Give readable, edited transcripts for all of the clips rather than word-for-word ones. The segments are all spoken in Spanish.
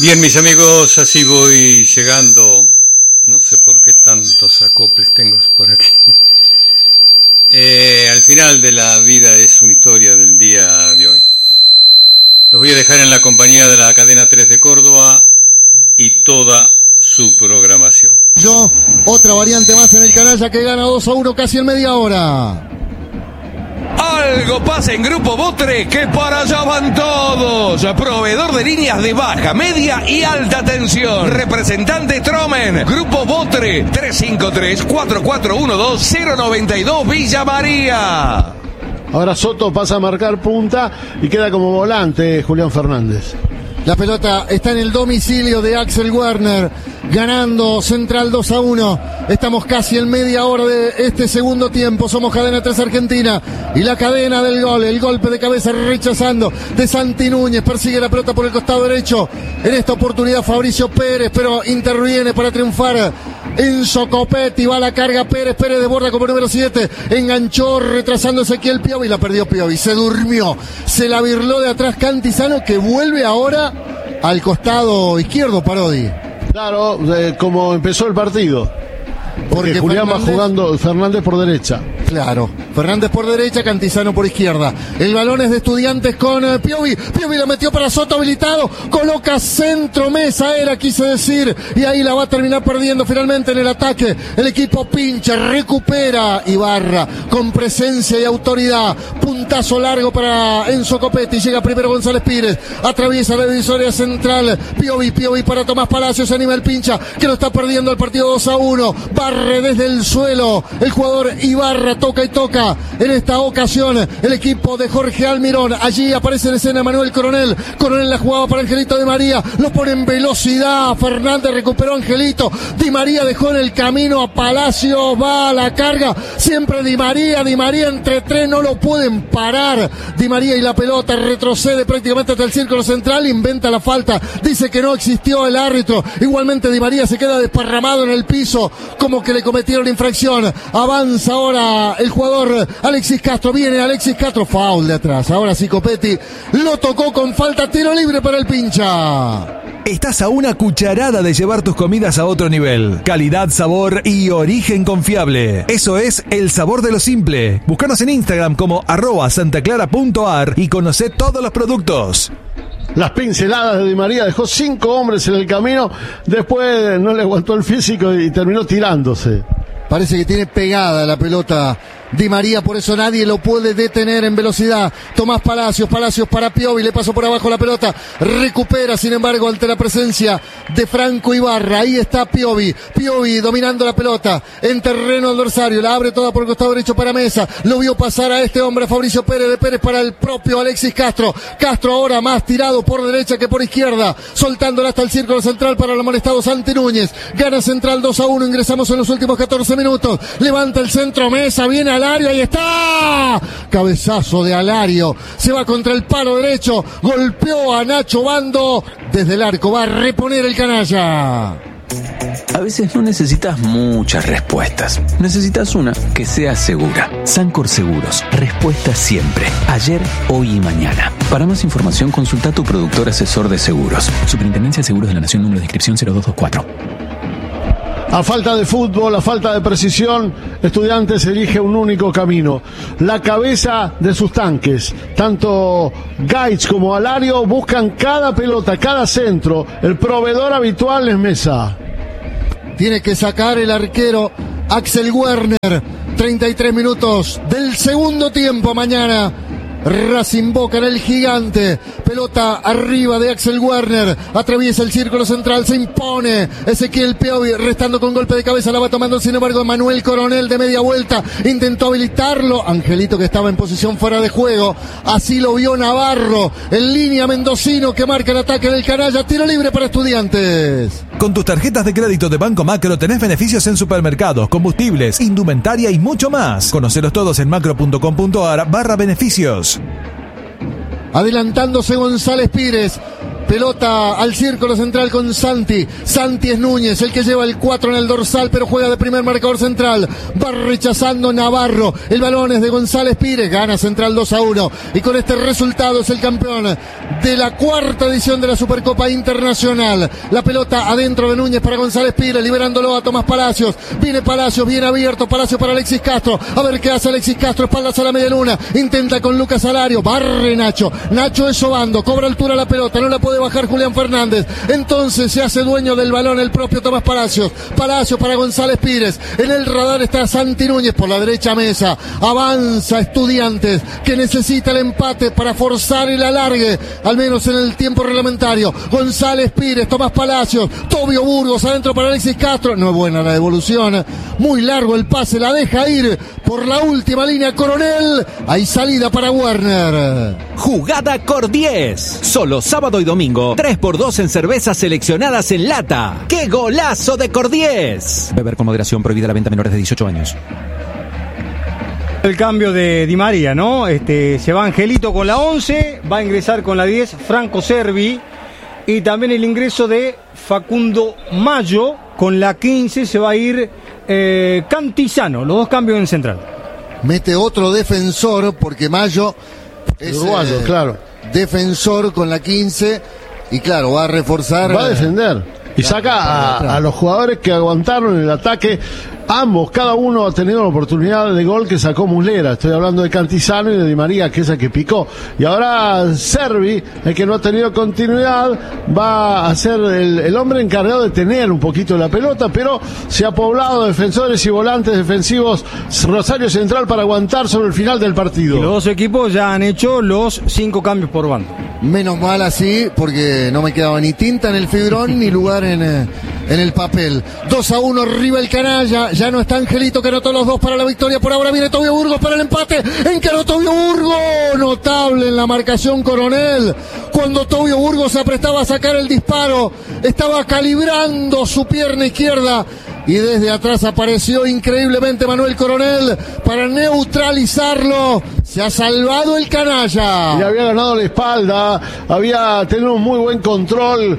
Bien, mis amigos, así voy llegando. No sé por qué tantos acoples tengo por aquí. Al final de la vida es una historia del día de hoy. Los voy a dejar en la compañía de la cadena 3 de Córdoba y toda su programación. Otra variante más en el canalla que gana 2-1 casi en media hora. Algo pasa en Grupo Botre, que para allá van todos. Proveedor de líneas de baja, media y alta tensión. Representante Tromen. Grupo Botre, 353-4412-092 Villa María. Ahora Soto pasa a marcar punta y queda como volante Julián Fernández. La pelota está en el domicilio de Axel Werner, ganando Central 2-1. Estamos casi en media hora de este segundo tiempo. Somos Cadena 3 Argentina y la cadena del gol. El golpe de cabeza rechazando de Santi Núñez. Persigue la pelota por el costado derecho. En esta oportunidad Fabricio Pérez, pero interviene para triunfar Enzo Copetti. Va a la carga Pérez. Pérez desborda como número 7. Enganchó retrasando Ezequiel Piovi. La perdió Piovi. Se durmió. Se la virló de atrás Cantizano, que vuelve ahora al costado izquierdo, Parodi. Claro, como empezó el partido. Porque Julián va jugando Fernández por derecha. Claro, Fernández por derecha, Cantizano por izquierda. El balón es de Estudiantes con Piovi. Piovi la metió para Soto habilitado. Coloca centro, mesa era, quise decir. Y ahí la va a terminar perdiendo finalmente en el ataque. El equipo pincha, recupera Ibarra con presencia y autoridad. Puntazo largo para Enzo Copetti. Llega primero González Pires. Atraviesa la divisoria central. Piovi para Tomás Palacios. Anima el pincha, que lo está perdiendo el partido 2-1. Barre desde el suelo el jugador Ibarra. Toca y toca en esta ocasión el equipo de Jorge Almirón. Allí aparece en escena Manuel Coronel. Coronel la jugaba para Angelito Di María. Lo pone en velocidad. Fernández recuperó a Angelito. Di María dejó en el camino a Palacio. Va a la carga. Siempre Di María. Di María entre tres. No lo pueden parar. Di María y la pelota retrocede prácticamente hasta el círculo central. Inventa la falta. Dice que no existió el árbitro. Igualmente Di María se queda desparramado en el piso. Como que le cometieron infracción. Avanza ahora el jugador Alexis Castro. Viene Alexis Castro, foul de atrás. Ahora sí Copetti lo tocó con falta, tiro libre para el pincha. Estás a una cucharada de llevar tus comidas a otro nivel. Calidad, sabor y origen confiable. Eso es el sabor de lo simple. Búscanos en Instagram como @santaclara.ar y conoce todos los productos. Las pinceladas de Di María, dejó 5 hombres en el camino. Después no le aguantó el físico y terminó tirándose. Parece que tiene pegada la pelota Di María, por eso nadie lo puede detener en velocidad. Tomás Palacios para Piovi, le pasó por abajo la pelota, recupera sin embargo ante la presencia de Franco Ibarra. Ahí está Piovi dominando la pelota en terreno adversario, la abre toda por el costado derecho para Mesa, lo vio pasar a este hombre, Fabricio Pérez, de Pérez para el propio Alexis Castro. Castro ahora más tirado por derecha que por izquierda, soltándola hasta el círculo central para el amonestado Santi Núñez. Gana Central 2-1, ingresamos en los últimos 14 minutos, levanta el centro Mesa, viene Alario, ahí está, cabezazo de Alario, se va contra el palo derecho, golpeó a Nacho Bando desde el arco, va a reponer el canalla. A veces no necesitas muchas respuestas, necesitas una que sea segura. Sancor Seguros, respuesta siempre, ayer, hoy y mañana. Para más información consulta a tu productor asesor de seguros. Superintendencia de Seguros de la Nación, número de inscripción 0224. A falta de fútbol, a falta de precisión, Estudiantes elige un único camino. La cabeza de sus tanques. Tanto Gaich como Alario buscan cada pelota, cada centro. El proveedor habitual es Mesa. Tiene que sacar el arquero Axel Werner. 33 minutos del segundo tiempo mañana. Racing Boca en el Gigante, pelota arriba de Axel Werner, atraviesa el círculo central, se impone Ezequiel Piovi, restando con golpe de cabeza, la va tomando sin embargo Manuel Coronel de media vuelta, intentó habilitarlo, Angelito que estaba en posición fuera de juego, así lo vio Navarro, en línea mendocino que marca el ataque del canalla, tiro libre para Estudiantes. Con tus tarjetas de crédito de Banco Macro tenés beneficios en supermercados, combustibles, indumentaria y mucho más. Conocelos todos en macro.com.ar/beneficios. Adelantándose González Pires. Pelota al círculo central con Santi. Santi es Núñez, el que lleva el 4 en el dorsal, pero juega de primer marcador central. Va rechazando Navarro. El balón es de González Pires. Gana Central 2-1. Y con este resultado es el campeón de la cuarta edición de la Supercopa Internacional. La pelota adentro de Núñez para González Pires, liberándolo a Tomás Palacios. Viene Palacios, bien abierto. Palacios para Alexis Castro. A ver qué hace Alexis Castro. Espaldas a la media luna. Intenta con Lucas Alario. Barre Nacho. Nacho es sobando. Cobra altura la pelota. No la puede bajar Julián Fernández. Entonces se hace dueño del balón el propio Tomás Palacios. Palacios para González Pires. En el radar está Santi Núñez por la derecha Mesa. Avanza Estudiantes, que necesita el empate para forzar el alargue, al menos en el tiempo reglamentario. González Pires, Tomás Palacios, Tobio Burgos adentro para Alexis Castro. No es buena la devolución. Muy largo el pase, la deja ir por la última línea Coronel. Hay salida para Werner. Jugada Cordies. Solo sábado y domingo, 3x2 en cervezas seleccionadas en lata. ¡Qué golazo de Cordies! Beber con moderación, prohibida la venta a menores de 18 años. El cambio de Di María, ¿no? Se va Angelito con la 11, va a ingresar con la 10 Franco Servi, y también el ingreso de Facundo Mayo con la 15 se va a ir Cantizano. Los dos cambios en central. Mete otro defensor porque Mayo es uruguayo, claro. Defensor con la 15 y claro, va a reforzar. Va a defender. Y saca a los jugadores que aguantaron el ataque. Ambos, cada uno ha tenido la oportunidad de gol que sacó Muslera. Estoy hablando de Cantizano y de Di María, que es el que picó. Y ahora Servi, el que no ha tenido continuidad, va a ser el hombre encargado de tener un poquito la pelota, pero se ha poblado defensores y volantes defensivos Rosario Central para aguantar sobre el final del partido. Y los dos equipos ya han hecho los 5 cambios por bando. Menos mal así, porque no me quedaba ni tinta en el fibrón ni lugar en el papel. 2-1 arriba el canalla. Ya no está Angelito, que anotó los dos para la victoria. Por ahora viene Tobio Burgos para el empate. Encaró Tobio Burgos. Notable en la marcación Coronel. Cuando Tobio Burgos se aprestaba a sacar el disparo, estaba calibrando su pierna izquierda. Y desde atrás apareció increíblemente Manuel Coronel para neutralizarlo. Se ha salvado el canalla. Y había ganado la espalda. Había tenido un muy buen control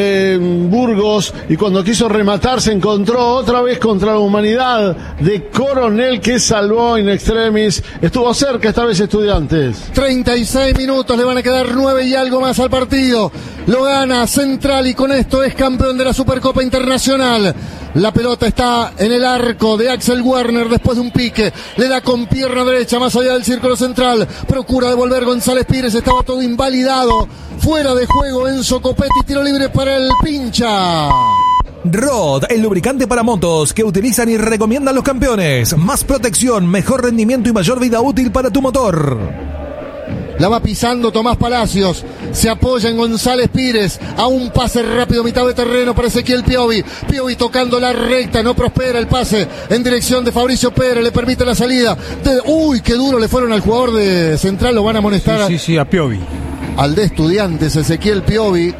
Burgos, y cuando quiso rematar se encontró otra vez contra la humanidad de Coronel, que salvó in extremis. Estuvo cerca esta vez Estudiantes. 36 minutos, le van a quedar 9 y algo más al partido. Lo gana Central y con esto es campeón de la Supercopa Internacional. La pelota está en el arco de Axel Werner después de un pique. Le da con pierna derecha más allá del círculo central. Procura devolver González Pires. Estaba todo invalidado. Fuera de juego Enzo Copetti. Tiro libre para el pincha. Rod, el lubricante para motos que utilizan y recomiendan los campeones. Más protección, mejor rendimiento y mayor vida útil para tu motor. La va pisando Tomás Palacios. Se apoya en González Pires. A un pase rápido, mitad de terreno para Ezequiel Piovi. Piovi tocando la recta. No prospera el pase en dirección de Fabricio Pérez. Le permite la salida. Uy, qué duro le fueron al jugador de Central. Lo van a amonestar. Sí, a Piovi. Al de Estudiantes, Ezequiel Piovi.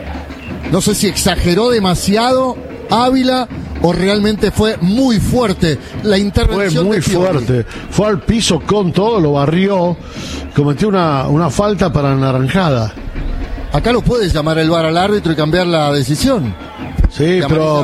No sé si exageró demasiado Ávila o realmente fue muy fuerte la intervención. Fue muy fuerte, fue al piso con todo, lo barrió, cometió una falta para naranjada. Acá lo puedes llamar el VAR al árbitro y cambiar la decisión. Sí,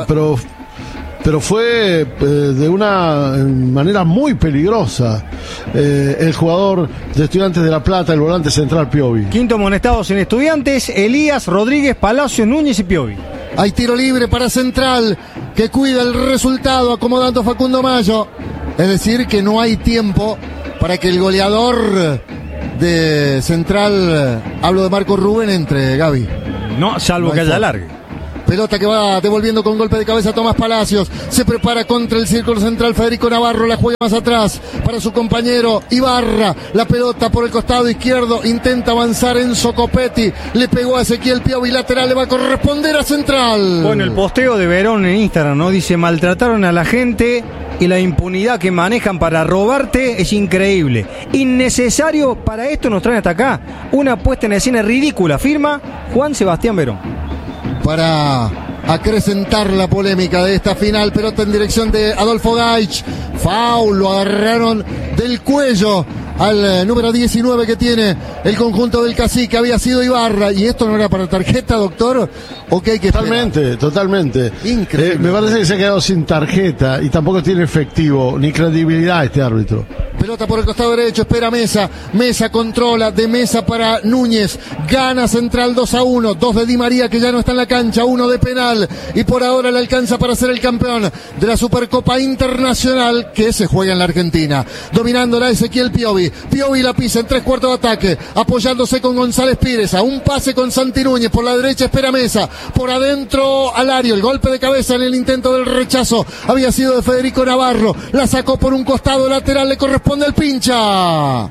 pero fue de una manera muy peligrosa el jugador de Estudiantes de La Plata, el volante central Piovi. Quinto amonestados en Estudiantes: Elías, Rodríguez, Palacio, Núñez y Piovi. Hay tiro libre para Central, que cuida el resultado acomodando Facundo Mayo. Es decir, que no hay tiempo para que el goleador de Central, hablo de Marco Rubén, entre Gaby. No, salvo que haya largue. Pelota que va devolviendo con golpe de cabeza Tomás Palacios. Se prepara contra el círculo central Federico Navarro. La juega más atrás para su compañero Ibarra. La pelota por el costado izquierdo. Intenta avanzar Enzo Copetti. Le pegó a Ezequiel Piovi. Lateral le va a corresponder a Central. Bueno, el posteo de Verón en Instagram, ¿no? Dice: maltrataron a la gente y la impunidad que manejan para robarte es increíble. Innecesario para esto nos traen hasta acá. Una puesta en escena ridícula. Firma Juan Sebastián Verón. Para acrecentar la polémica de esta final, pelota en dirección de Adolfo Gaich. Foul, lo agarraron del cuello al número 19 que tiene el conjunto del Cacique. Había sido Ibarra, y esto no era para tarjeta, doctor, ¿o qué hay que esperar? Totalmente. Increíble. Me parece que se ha quedado sin tarjeta y tampoco tiene efectivo ni credibilidad este árbitro. Pelota por el costado derecho, espera Mesa. Mesa controla, de Mesa para Núñez. Gana Central 2-1. 2 de Di María, que ya no está en la cancha. 1 de penal. Y por ahora le alcanza para ser el campeón de la Supercopa Internacional que se juega en la Argentina. Dominándola Ezequiel Piovi. Piovi la pisa en 3/4 de ataque. Apoyándose con González Pires. A un pase con Santi Núñez. Por la derecha espera Mesa. Por adentro Alario. El golpe de cabeza en el intento del rechazo había sido de Federico Navarro. La sacó por un costado lateral. Le corresponde el pincha.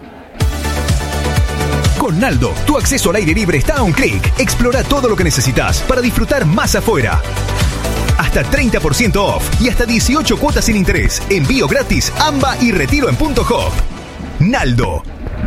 Con Naldo, tu acceso al aire libre está a un clic. Explora todo lo que necesitas para disfrutar más afuera. Hasta 30% off y hasta 18 cuotas sin interés. Envío gratis, AMBA y retiro en Punto Hop. Naldo.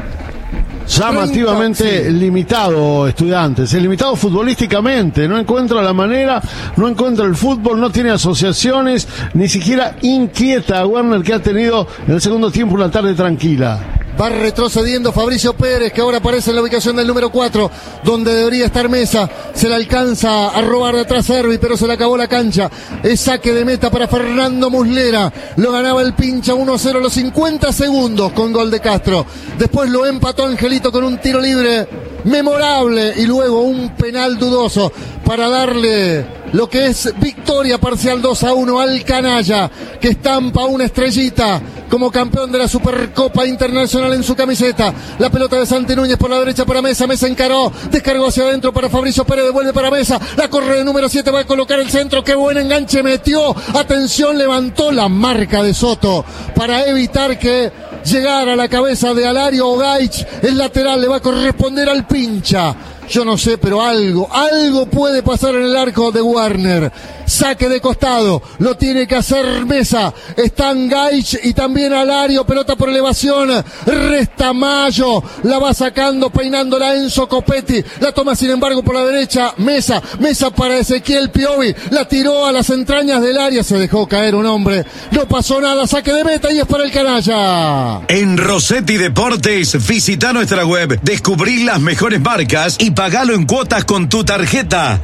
Llamativamente limitado, Estudiantes, limitado futbolísticamente, no encuentra la manera, no encuentra el fútbol, no tiene asociaciones, ni siquiera inquieta a Werner, que ha tenido en el segundo tiempo una tarde tranquila. Va retrocediendo Fabricio Pérez, que ahora aparece en la ubicación del número 4, donde debería estar Mesa. Se le alcanza a robar de atrás Servi, pero se le acabó la cancha. Es saque de meta para Fernando Muslera. Lo ganaba el pincha 1-0 a los 50 segundos con gol de Castro. Después lo empató Angelito con un tiro libre memorable y luego un penal dudoso para darle lo que es victoria parcial 2-1 al Canalla, que estampa una estrellita como campeón de la Supercopa Internacional en su camiseta. La pelota de Santi Núñez por la derecha para Mesa. Mesa encaró, descargó hacia adentro para Fabricio Pérez, devuelve para Mesa. La corre de número 7, va a colocar el centro. Qué buen enganche metió. Atención, levantó la marca de Soto para evitar que llegara a la cabeza de Alario o Gaich. El lateral le va a corresponder al pincha. Yo no sé, pero algo puede pasar en el arco de Werner. Saque de costado, lo tiene que hacer Mesa. Están Gaich y también Alario. Pelota por elevación, resta Mayo, la va sacando, peinándola Enzo Copetti. La toma sin embargo por la derecha Mesa para Ezequiel Piovi. La tiró a las entrañas del área, se dejó caer un hombre. No pasó nada, saque de meta y es para el Canalla. En Rossetti Deportes, visita nuestra web, descubrí las mejores marcas y pagalo en cuotas con tu tarjeta.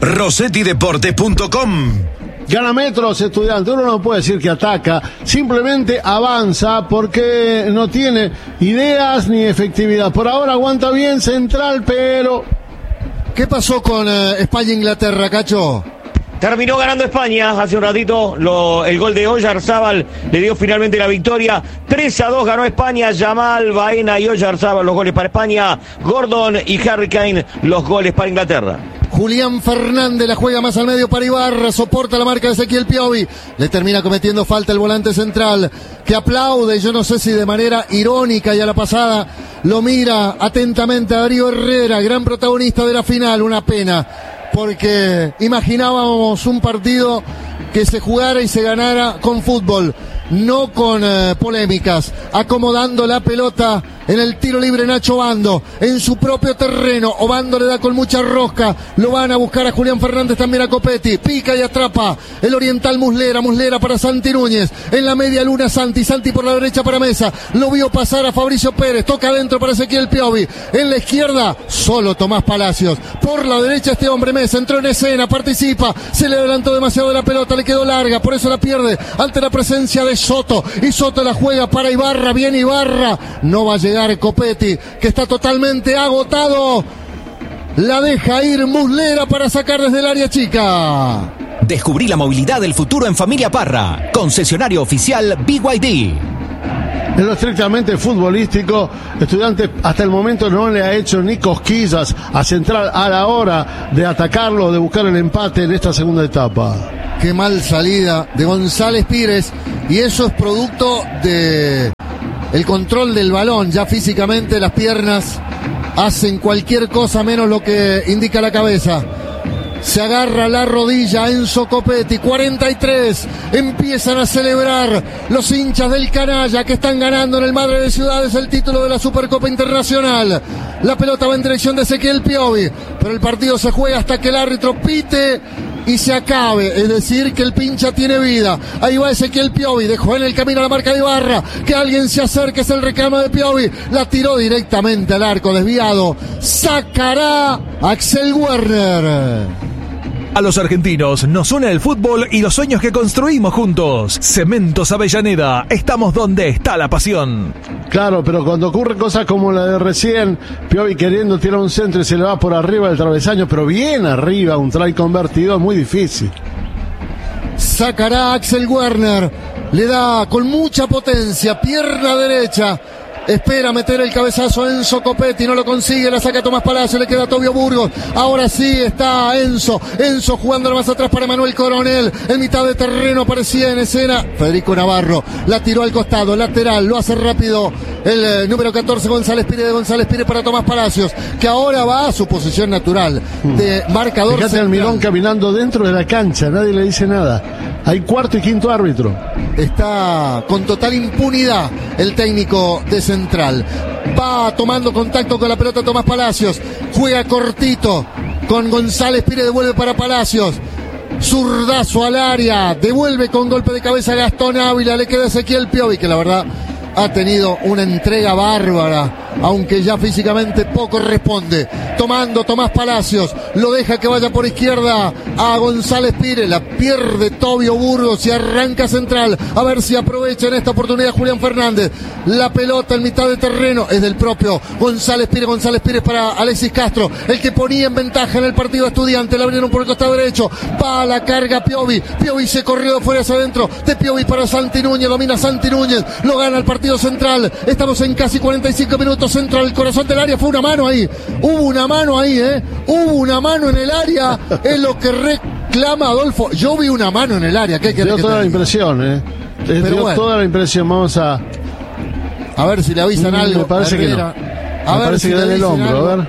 RossettiDeportes.com. Gana metros, Estudiantes. Uno no puede decir que ataca, simplemente avanza porque no tiene ideas ni efectividad. Por ahora aguanta bien Central, pero... ¿Qué pasó con España-Inglaterra, Cacho? Terminó ganando España hace un ratito. El gol de Oyarzábal le dio finalmente la victoria. 3-2 ganó España. Yamal, Baena y Oyarzábal los goles para España. Gordon y Harry Kane los goles para Inglaterra. Julián Fernández la juega más al medio para Ibarra, soporta la marca de Ezequiel Piovi, le termina cometiendo falta el volante central, que aplaude, yo no sé si de manera irónica y a la pasada, lo mira atentamente a Darío Herrera, gran protagonista de la final. Una pena, porque imaginábamos un partido que se jugara y se ganara con fútbol, no con polémicas, acomodando la pelota en el tiro libre Nacho Obando, en su propio terreno. Obando le da con mucha rosca, lo van a buscar a Julián Fernández, también a Copetti, pica y atrapa el oriental Muslera para Santi Núñez, en la media luna Santi por la derecha para Mesa, lo vio pasar a Fabricio Pérez, toca adentro para Ezequiel Piovi, en la izquierda solo Tomás Palacios, por la derecha este hombre Mesa, entró en escena, participa, se le adelantó demasiado de la pelota, le quedó larga, por eso la pierde ante la presencia de Soto, y Soto la juega para Ibarra, bien Ibarra, no va a llegar Copetti, que está totalmente agotado, la deja ir Muslera para sacar desde el área chica. Descubrí la movilidad del futuro en Familia Parra, concesionario oficial BYD. En lo estrictamente futbolístico, Estudiantes hasta el momento no le ha hecho ni cosquillas a Central a la hora de atacarlo, de buscar el empate en esta segunda etapa. Qué mal salida de González Pires, y eso es producto de el control del balón. Ya físicamente las piernas hacen cualquier cosa menos lo que indica la cabeza. Se agarra la rodilla Enzo Copetti, 43, empiezan a celebrar los hinchas del Canalla, que están ganando en el Madre de Ciudades el título de la Supercopa Internacional. La pelota va en dirección de Ezequiel Piovi, pero el partido se juega hasta que el árbitro pite y se acabe, es decir, que el pincha tiene vida. Ahí va Ezequiel Piovi, dejó en el camino a la marca de Ibarra, que alguien se acerque, es el reclamo de Piovi, la tiró directamente al arco, desviado, sacará Axel Werner. A los argentinos nos une el fútbol y los sueños que construimos juntos. Cementos Avellaneda, estamos donde está la pasión. Claro, pero cuando ocurre cosas como la de recién, Piovi queriendo tirar un centro y se le va por arriba del travesaño, pero bien arriba, un try convertido, es muy difícil. Sacará Axel Werner, le da con mucha potencia, pierna derecha. Espera meter el cabezazo a Enzo Copetti, no lo consigue, la saca Tomás Palacio, le queda a Tobio Burgos. Ahora sí está Enzo jugando más atrás para Manuel Coronel. En mitad de terreno aparecía en escena Federico Navarro, la tiró al costado, lateral, lo hace rápido el número 14 González Pires para Tomás Palacios, que ahora va a su posición natural de marcador. Fíjate al Mirón caminando dentro de la cancha, nadie le dice nada. Hay cuarto y quinto árbitro. Está con total impunidad el técnico de Central. Va tomando contacto con la pelota Tomás Palacios. Juega cortito con González Pires, devuelve para Palacios. Zurdazo al área, devuelve con golpe de cabeza Gastón Ávila, le queda Ezequiel Piovi, que la verdad ha tenido una entrega bárbara, aunque ya físicamente poco responde. Tomando Tomás Palacios, lo deja que vaya por izquierda a González Pires, la pierde Tobio Burgos y arranca Central, a ver si aprovecha en esta oportunidad Julián Fernández. La pelota en mitad de terreno es del propio González Pires para Alexis Castro, el que ponía en ventaja en el partido Estudiante. Le abrieron por el costado derecho, va a la carga Piovi se corrió de fuera hacia adentro, de Piovi para Santi Núñez, domina Santi Núñez, lo gana el partido Central. Estamos en casi 45 minutos. Central, el corazón del área, fue una mano ahí, hubo una mano en el área, es lo que reclama Adolfo. Yo vi una mano en el área. ¿Qué dio toda la impresión, dio bueno, toda la impresión. Vamos a ver si le avisan algo. Me parece que no. A ver, parece si que le el hombro, algo.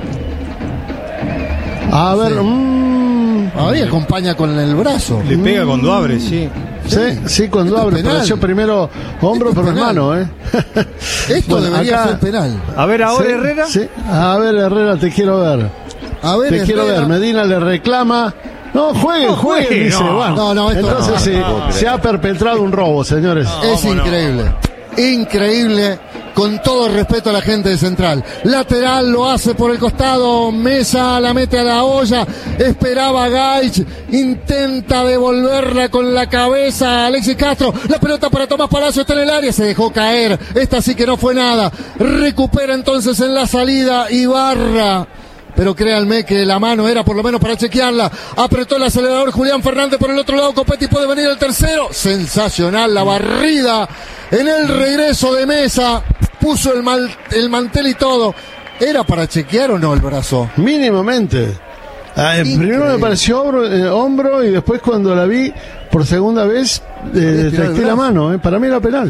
A ver. Ahí acompaña con el brazo. Le pega cuando abre, sí. Sí, cuando abre. Pareció primero hombro, pero hermano, Esto bueno, debería ser penal. A ver ahora, Herrera. Sí. A ver, Herrera, te quiero ver. Quiero ver. Medina le reclama. No, jueguen, dice. No. Bueno, No, esto entonces se ha perpetrado un robo, señores. Es increíble. Increíble, con todo el respeto a la gente de Central. Lateral, lo hace por el costado, Mesa la mete a la olla, esperaba Gaich, intenta devolverla con la cabeza a Alexis Castro, la pelota para Tomás Palacio, está en el área, se dejó caer, esta sí que no fue nada, recupera entonces en la salida Ibarra. Pero créanme que la mano era por lo menos para chequearla. Apretó el acelerador Julián Fernández por el otro lado. Copetti puede venir el tercero. Sensacional la barrida en el regreso de Mesa. Puso el mantel y todo. ¿Era para chequear o no el brazo? Mínimamente. Primero me pareció hombro y después cuando la vi por segunda vez detecté la mano. Para mí era penal.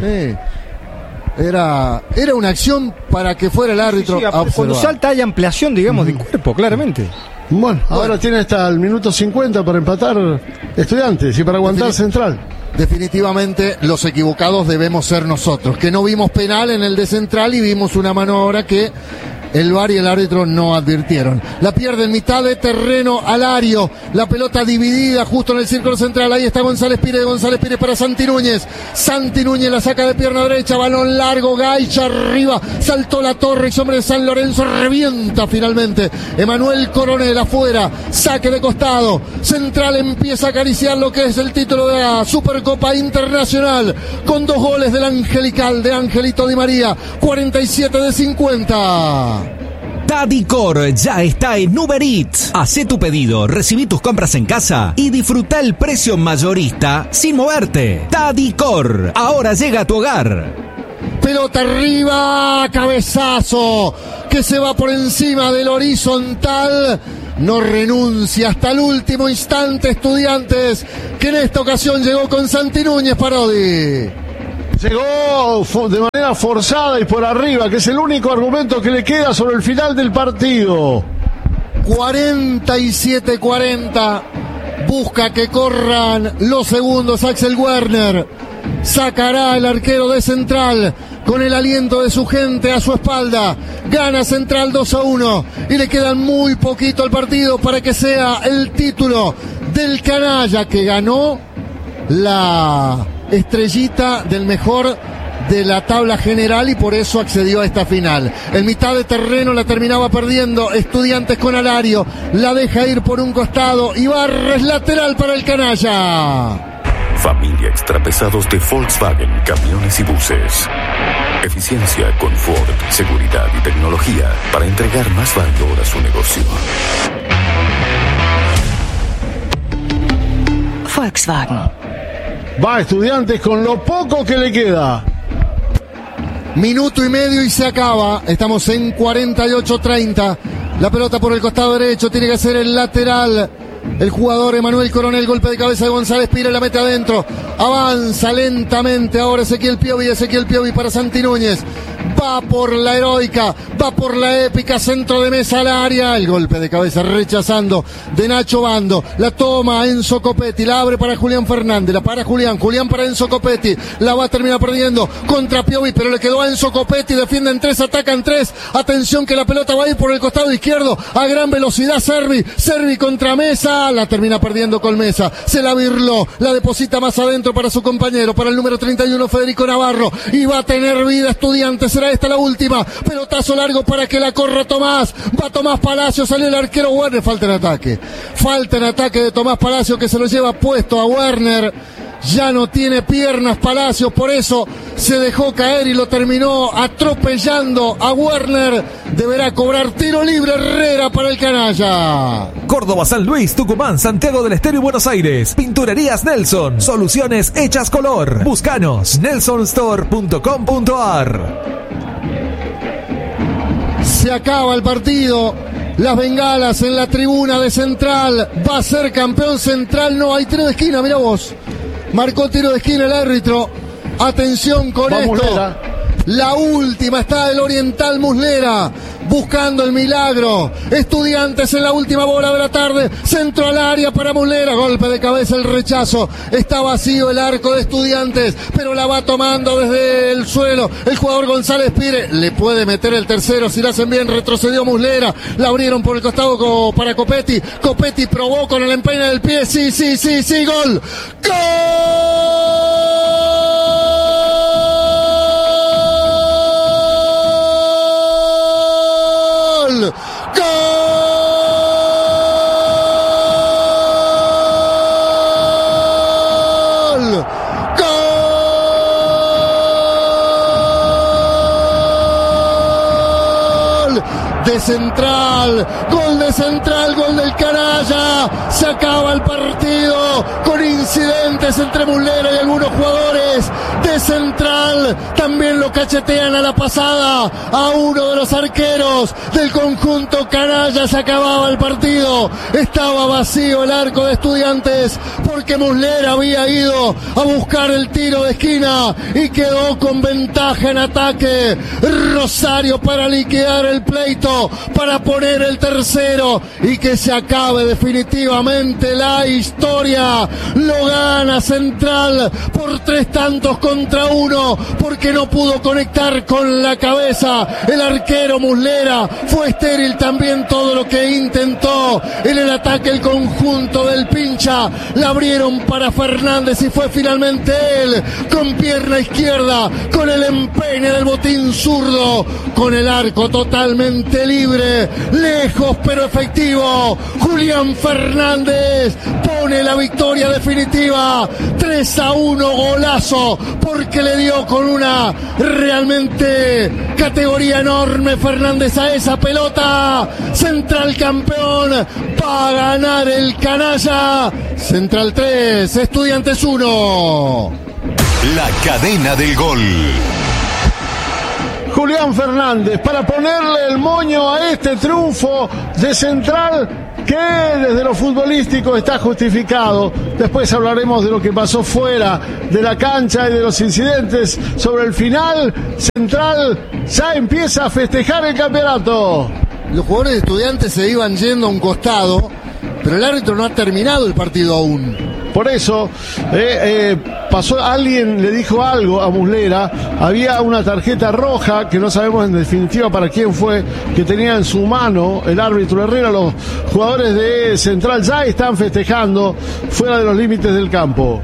Era una acción para que fuera el árbitro a observar. Cuando salta hay ampliación, digamos, del cuerpo, claramente. Bueno, ahora tiene hasta el minuto 50 para empatar Estudiantes y para aguantar Central. Definitivamente los equivocados debemos ser nosotros, que no vimos penal en el de Central y vimos una mano ahora que el VAR y el árbitro no advirtieron. La pierde en mitad de terreno Alario. La pelota dividida justo en el círculo central. Ahí está González Pires para Santi Núñez. Santi Núñez la saca de pierna derecha. Balón largo. Gaich arriba. Saltó la torre. Y hombre de San Lorenzo revienta finalmente. Emanuel Coronel afuera. Saque de costado. Central empieza a acariciar lo que es el título de la Supercopa Internacional. Con 2 goles del Angelical de Angelito Di María. 47 de 50. Tadicor ya está en Uber Eats. Hacé tu pedido, recibí tus compras en casa y disfruta el precio mayorista sin moverte. Tadicor, ahora llega a tu hogar. Pelota arriba, cabezazo, que se va por encima del horizontal. No renuncia hasta el último instante Estudiantes, que en esta ocasión llegó con Santi Núñez Parodi. Llegó de manera forzada y por arriba, que es el único argumento que le queda sobre el final del partido. 47-40. Busca que corran los segundos Axel Werner. Sacará el arquero de Central con el aliento de su gente a su espalda. Gana Central 2-1 y le quedan muy poquito al partido para que sea el título del canalla, que ganó la estrellita del mejor de la tabla general y por eso accedió a esta final. En mitad de terreno la terminaba perdiendo Estudiantes con Alario, la deja ir por un costado y Barres, lateral para el canalla. Familia Extrapesados de Volkswagen, camiones y buses. Eficiencia, confort, seguridad y tecnología para entregar más valor a su negocio. Volkswagen. Va Estudiantes con lo poco que le queda. Minuto y medio y se acaba. Estamos en 48-30. La pelota por el costado derecho. Tiene que hacer el lateral. El jugador Emanuel Coronel. Golpe de cabeza de González Pires. La mete adentro. Avanza lentamente. Ahora Ezequiel Piovi para Santi Núñez. Va por la heroica, va por la épica, centro de mesa al área, el golpe de cabeza rechazando de Nacho Bando, la toma Enzo Copetti, la abre para Julián Fernández, la para Julián para Enzo Copetti, la va a terminar perdiendo contra Piovi, pero le quedó a Enzo Copetti, defienden 3, atacan 3, atención que la pelota va a ir por el costado izquierdo, a gran velocidad Servi contra Mesa, la termina perdiendo con Mesa, se la birló, la deposita más adentro para su compañero, para el número 31 Federico Navarro, y va a tener vida Estudiantes, será esta la última, pelotazo largo para que la corra Tomás, va Tomás Palacio, sale el arquero Werner, falta en ataque de Tomás Palacio que se lo lleva puesto a Werner, ya no tiene piernas Palacios, por eso se dejó caer y lo terminó atropellando a Werner, deberá cobrar tiro libre Herrera para el canalla. Córdoba, San Luis, Tucumán, Santiago del Estero y Buenos Aires. Pinturerías Nelson, soluciones hechas color. Búscanos, nelsonstore.com.ar. Se acaba el partido, las bengalas en la tribuna de Central, va a ser campeón Central, no hay tiro de esquina, mira vos, marcó tiro de esquina el árbitro, atención con esto, Muslera. La última está el Oriental Muslera, buscando el milagro, Estudiantes en la última bola de la tarde, centro al área para Muslera, golpe de cabeza, el rechazo, está vacío el arco de Estudiantes, pero la va tomando desde el suelo, el jugador González Pires, le puede meter el tercero, si lo hacen bien, retrocedió Muslera, la abrieron por el costado para Copetti probó con el empeine del pie, sí, gol, ¡gol! Gol de Central, gol del canalla, se acaba el partido con incidentes entre Muslera y algunos jugadores de Central, también lo cachetean a la pasada a uno de los arqueros del conjunto canalla, se acababa el partido, estaba vacío el arco de Estudiantes porque Muslera había ido a buscar el tiro de esquina y quedó con ventaja en ataque, Rosario para liquidar el pleito, para poner el tercero y que se acabe definitivamente la historia. Lo gana Central por 3-1 porque no pudo conectar con la cabeza el arquero Muslera. Fue estéril también todo lo que intentó en el ataque el conjunto del Pincha. La abrieron para Fernández y fue finalmente él con pierna izquierda, con el empeine del botín zurdo, con el arco totalmente libre, lejos pero efectivo. Julián Fernández pone la victoria definitiva, 3-1, golazo, porque le dio con una realmente categoría enorme Fernández a esa pelota. Central campeón, va a ganar el canalla. Central 3, Estudiantes 1. La cadena del gol. Julián Fernández para ponerle el moño a este triunfo de Central que desde lo futbolístico está justificado. Después hablaremos de lo que pasó fuera de la cancha y de los incidentes sobre el final. Central ya empieza a festejar el campeonato. Los jugadores de Estudiantes se iban yendo a un costado, pero el árbitro no ha terminado el partido aún. Por eso, pasó, alguien le dijo algo a Muslera, había una tarjeta roja, que no sabemos en definitiva para quién fue, que tenía en su mano el árbitro Herrera. Los jugadores de Central ya están festejando fuera de los límites del campo.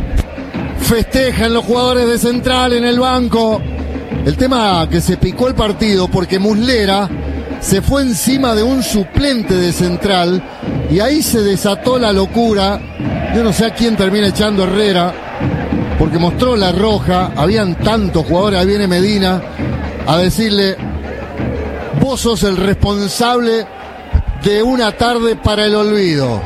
Festejan los jugadores de Central en el banco. El tema que se picó el partido porque Muslera se fue encima de un suplente de Central y ahí se desató la locura. Yo no sé a quién termina echando Herrera porque mostró la roja. Habían tantos jugadores, ahí viene Medina a decirle: vos sos el responsable de una tarde para el olvido.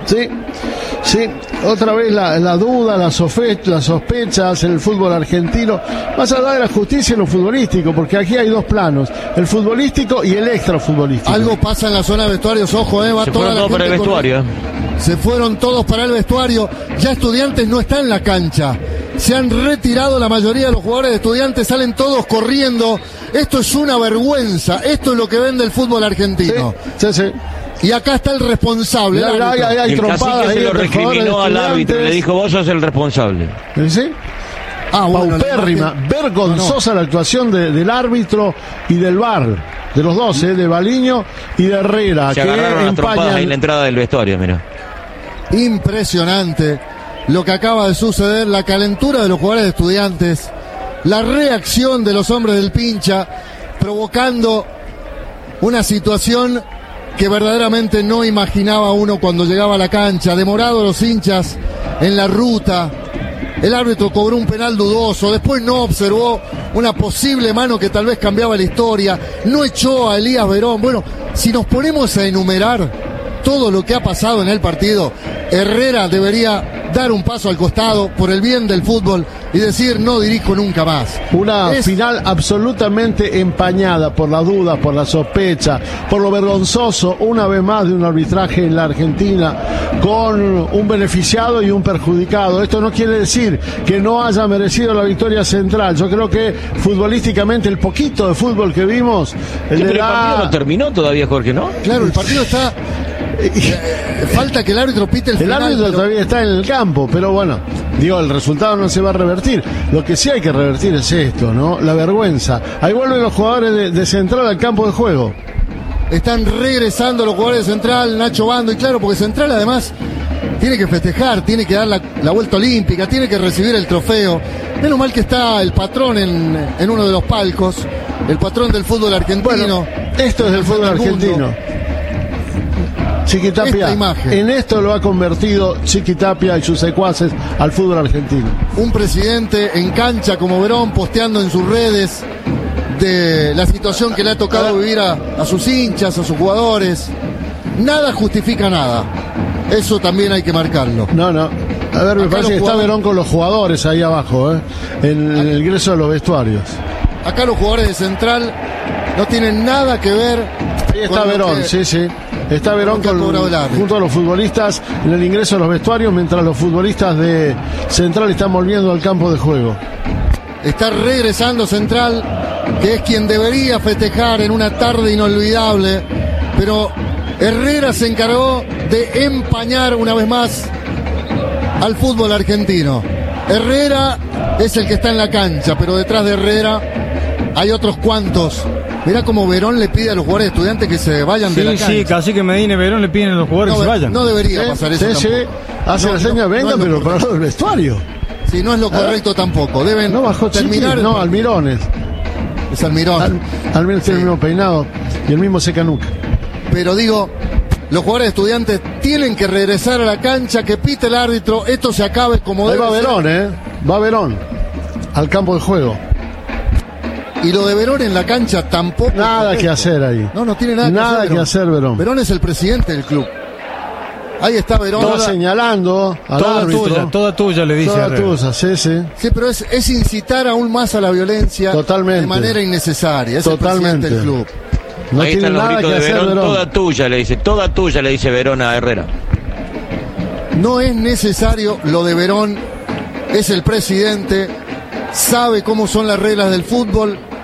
Sí, otra vez la duda, las sospechas en el fútbol argentino, más allá de la justicia y lo futbolístico, porque aquí hay dos planos, el futbolístico y el extrafutbolístico. Algo pasa en la zona de vestuarios, ojo, va toda la gente para el vestuario. Se fueron todos para el vestuario, ya Estudiantes no está en la cancha, se han retirado la mayoría de los jugadores de Estudiantes, salen todos corriendo. Esto es una vergüenza, esto es lo que vende el fútbol argentino. Sí. Y acá está el responsable. Hay el cacique se lo recriminó al árbitro, le dijo: vos sos el responsable. ¿Sí? Paupérrima, vergonzosa la actuación del árbitro y del VAR, de los dos, de Baliño y de Herrera. Se agarraron las trompadas en la entrada del vestuario, mira. Impresionante lo que acaba de suceder, la calentura de los jugadores de Estudiantes, la reacción de los hombres del Pincha, provocando una situación que verdaderamente no imaginaba uno cuando llegaba a la cancha. Demorado los hinchas en la ruta, el árbitro cobró un penal dudoso, después no observó una posible mano que tal vez cambiaba la historia, no echó a Elías Verón. Bueno, si nos ponemos a enumerar todo lo que ha pasado en el partido, Herrera debería dar un paso al costado por el bien del fútbol y decir: no dirijo nunca más. Una final absolutamente empañada por la duda, por la sospecha, por lo vergonzoso, una vez más, de un arbitraje en la Argentina, con un beneficiado y un perjudicado. Esto no quiere decir que no haya merecido la victoria Central. Yo creo que futbolísticamente, el poquito de fútbol que vimos, pero el partido no terminó todavía, Jorge, ¿no? Claro, el partido está... falta que el árbitro pite el final. El árbitro todavía está en el campo, pero bueno, digo, el resultado no se va a revertir. Lo que sí hay que revertir es esto, ¿no? La vergüenza. Ahí vuelven los jugadores de Central al campo de juego. Están regresando los jugadores de Central, Nacho Bando, y claro, porque Central además tiene que festejar, tiene que dar la vuelta olímpica, tiene que recibir el trofeo. Menos mal que está el patrón en uno de los palcos, el patrón del fútbol argentino. Bueno, esto es del fútbol argentino. Chiquitapia, en esto lo ha convertido Chiquitapia y sus secuaces al fútbol argentino. Un presidente en cancha como Verón, posteando en sus redes de la situación que le ha tocado vivir a sus hinchas, a sus jugadores. Nada justifica nada. Eso también hay que marcarlo. No. A ver, me parece que está Verón con los jugadores ahí abajo, en el ingreso de los vestuarios. Acá los jugadores de Central no tienen nada que ver. Ahí está Verón, sí. Está Verón junto a los futbolistas en el ingreso a los vestuarios, mientras los futbolistas de Central están volviendo al campo de juego. Está regresando Central, que es quien debería festejar en una tarde inolvidable, pero Herrera se encargó de empañar una vez más al fútbol argentino. Herrera es el que está en la cancha, pero detrás de Herrera hay otros cuantos. Mirá cómo Verón le pide a los jugadores de Estudiantes que se vayan de la cancha. Sí, casi que Medina y Verón le piden a los jugadores que se vayan. No debería pasar eso. Sí, hace la seña, venga, pero para el vestuario. Sí, no es lo correcto tampoco. Deben terminar. No, Almirones. Es Almirón. Almirón tiene el mismo peinado y el mismo secanuca. Pero digo, los jugadores de Estudiantes tienen que regresar a la cancha, que pite el árbitro, esto se acabe como debe ser. Va Verón, va Verón al campo de juego. Y lo de Verón en la cancha tampoco. Nada que hacer ahí. No tiene nada que hacer Verón. Verón es el presidente del club. Ahí está Verón. Todo señalando al árbitro. Toda tuya, le dice. Toda tuya, sí. Sí, pero es incitar aún más a la violencia. Totalmente. De manera innecesaria. Es Totalmente. El presidente del club. No ahí tiene están los nada gritos que de hacer Verón, Verón. toda tuya, le dice Verón a Herrera. No es necesario lo de Verón. Es el presidente. Sabe cómo son las reglas del fútbol.